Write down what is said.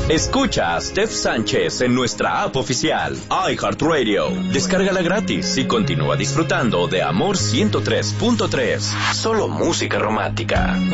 Escucha a Steph Sánchez en nuestra app oficial, iHeartRadio. Descárgala gratis y continúa disfrutando de Amor 103.3. Solo música romántica.